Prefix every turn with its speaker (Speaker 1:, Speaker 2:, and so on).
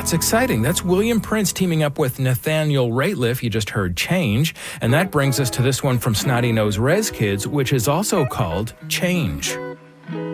Speaker 1: That's exciting. That's William Prince teaming up with Nathaniel Rateliff. You just heard Change. And that brings us to this one from Snotty Nose Rez Kids, which is also called Change.